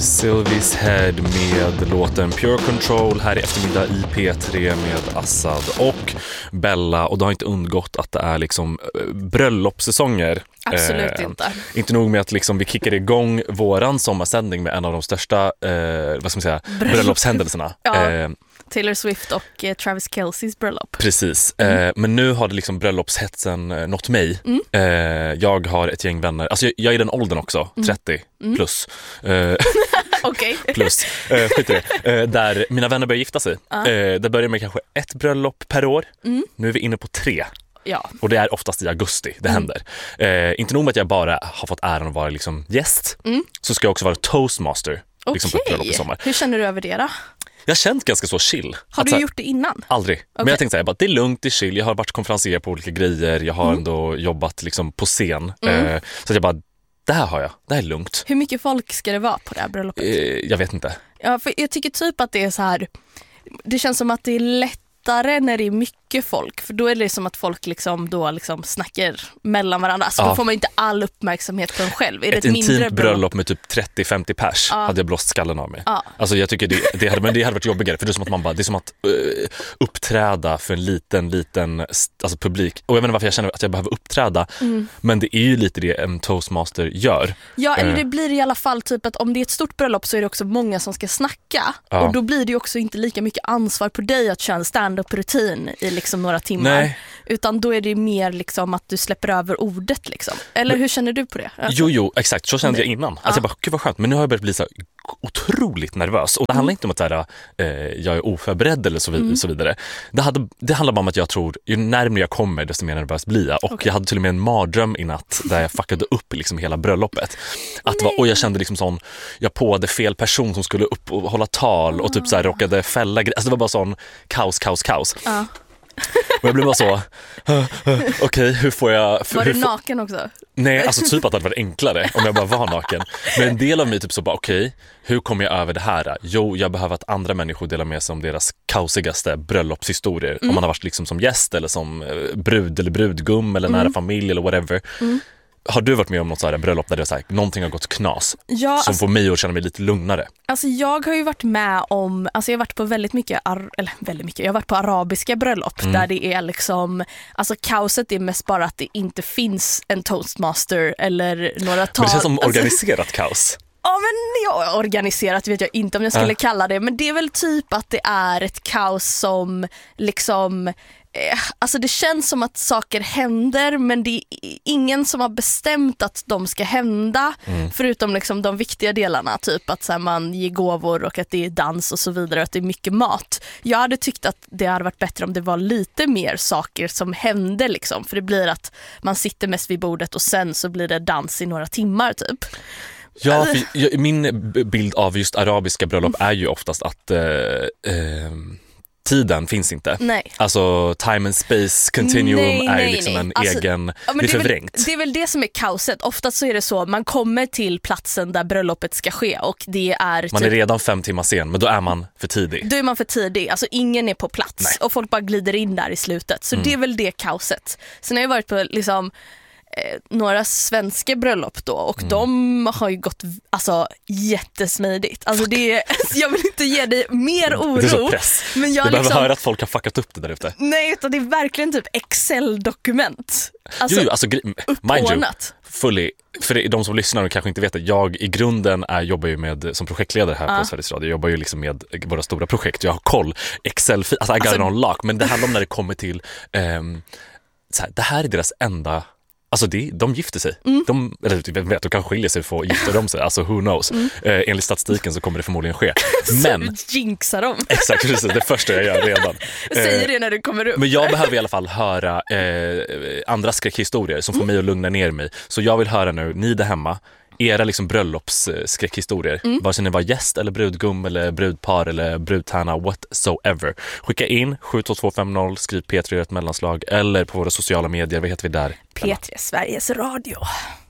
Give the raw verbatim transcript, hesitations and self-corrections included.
Sylvies Head med låten Pure Control här i eftermiddag i P tre med Assad och Bella. Och det har inte undgått att det är liksom bröllopssäsonger. Absolut eh, inte. Inte nog med att liksom vi kickar igång våran sommarsändning med en av de största eh, vad ska man säga, Bröllop. bröllopshändelserna. Ja. Eh, Taylor Swift och eh, Travis Kelce's bröllop. Precis, Mm. eh, men nu har det liksom bröllopshetsen eh, nått mig. Mm. eh, Jag har ett gäng vänner, alltså jag, jag är i den åldern också, Mm. trettio Mm. plus eh, Okej. plus, eh, skit i det. Eh, där mina vänner börjar gifta sig. Ja. eh, Det börjar med kanske ett bröllop per år. Mm. Nu är vi inne på tre. Ja. Och det är oftast i augusti det Mm. händer. eh, Inte nog med att jag bara har fått äran att vara liksom gäst, Mm. så ska jag också vara toastmaster liksom på ett bröllop i Okej. sommar. Hur känner du över det då? Jag har känt ganska så chill. Har Att du så här- gjort det innan? Aldrig. Men Okej. jag tänkte säga bara, det är lugnt, det är chill. Jag har varit konferencier på olika grejer. Jag har Mm. ändå jobbat liksom på scen. Mm. Eh, så att jag bara, det här har jag. Det här är lugnt. Hur mycket folk ska det vara på det här bröllopet? Eh, jag vet inte. Ja, för jag tycker typ att det är så här. Det känns som att det är lättare när det är mycket folk. För då är det som att folk liksom då liksom snackar mellan varandra. Så Ja. då får man inte all uppmärksamhet på en själv. Är det Ett ett mindre intimt bröllop med typ trettio femtio pers Ja. hade jag blåst skallen av mig. Ja. Alltså jag tycker det, det, hade, men det hade varit jobbigare. För det är som att man bara, det är som att uh, uppträda för en liten, liten alltså publik. Och jag vet inte varför jag känner att jag behöver uppträda. Mm. Men det är ju lite det en toastmaster gör. Ja, eller Eh. det blir i alla fall typ att om det är ett stort bröllop så är det också många som ska snacka. Ja. Och då blir det ju också inte lika mycket ansvar på dig att köra en stand-up-rutin i liksom några timmar. Nej. Utan då är det mer liksom att du släpper över ordet liksom. Eller hur känner du på det? Jo, jo, exakt. Så kände jag innan. Alltså Ja. jag bara, gud vad skönt. Men nu har jag börjat bli så otroligt nervös. Och det handlar inte om att så här, eh, jag är oförberedd eller så, vid- Mm. så vidare. Det, hade, det handlar bara om att jag tror, ju närmare jag kommer desto mer nervös blir jag. Och Okej. jag hade till och med en mardröm i natt där jag fuckade upp liksom hela bröllopet. Att det var, och jag kände liksom sån, jag påade fel person som skulle upp och hålla tal och typ så här råkade fälla gre- Alltså det var bara sån kaos, kaos, kaos. Ja. Och jag blev bara så, okej, okay, hur får jag... Var hur du får- naken också? Nej, alltså typ att det hade varit enklare om jag bara var naken. Men en del av mig typ så bara, okej, okay, hur kommer jag över det här? Jo, jag behöver att andra människor delar med sig om deras kaosigaste bröllopshistorier. Mm. Om man har varit liksom som gäst eller som eh, brud eller brudgum eller Mm. nära familj eller whatever. Mm. Har du varit med om något så här bröllop där det är så här, någonting har gått knas Ja, som alltså, får mig att känna mig lite lugnare? alltså jag har ju varit med om, alltså jag har varit på väldigt mycket, ar- eller väldigt mycket, jag har varit på arabiska bröllop Mm. där det är liksom, alltså kaoset är mest bara att det inte finns en toastmaster eller några tal. Men det känns som alltså, organiserat kaos. Ja, men ja, organiserat vet jag inte om jag skulle Ja. kalla det, men det är väl typ att det är ett kaos som liksom, eh, alltså det känns som att saker händer men det är ingen som har bestämt att de ska hända, Mm. förutom liksom de viktiga delarna, typ att så här, man ger gåvor och att det är dans och så vidare och att det är mycket mat. Jag hade tyckt att det hade varit bättre om det var lite mer saker som hände liksom, för det blir att man sitter mest vid bordet och sen så blir det dans i några timmar typ. Ja, för jag, min b- bild av just arabiska bröllop är ju oftast att eh, eh, tiden finns inte. Nej. Alltså time and space continuum Nej, är ju nej, liksom nej. en Alltså, egen, Ja, men det är det, är förvrängt. väl, det är väl det som är kaoset. Oftast så är det så, man kommer till platsen där bröllopet ska ske och det är Man typ, är redan fem timmar sen, men då är man för tidig. då är man för tidig, alltså ingen är på plats. Nej. Och folk bara glider in där i slutet. Så Mm. det är väl det kaoset. Sen har jag varit på liksom eh, några svenska bröllop då och Mm. de har ju gått alltså jättesmidigt. Alltså det är, jag vill inte ge dig mer oro. Det är så press. Men jag Du behöver liksom, höra att folk har fuckat upp det där ute. nej, utan det är verkligen typ Excel-dokument. Alltså jo, jo, alltså, gre- mind you, uppordnat. fully, för de som lyssnar och kanske inte vet det, jag i grunden är, jobbar ju med, som projektledare här Ja. på Sveriges Radio, jag jobbar ju liksom med våra stora projekt, jag har koll, Excel, alltså I got Alltså- it on lock, men det handlar om när det kommer till ehm, så här, det här är deras enda, alltså det, de gifter sig, Mm. de, eller jag vet, de kan skilja sig för att gifta de sig, alltså who knows, Mm. eh, enligt statistiken så kommer det förmodligen ske, men Så jinxar de. exakt, precis, det första jag gör redan. Säger Eh, det när du kommer upp. Men jag behöver i alla fall höra eh, andra skräckhistorier som får mig att lugna ner mig. Så jag vill höra nu, ni där hemma, era liksom bröllopsskräckhistorier. Mm. Vare sig ni var gäst eller brudgum eller brudpar eller brudtärna, whatsoever. Skicka in sju två två fem noll, skriv P tre, gör ett mellanslag eller på våra sociala medier, vad heter vi där? P tre Sveriges Radio.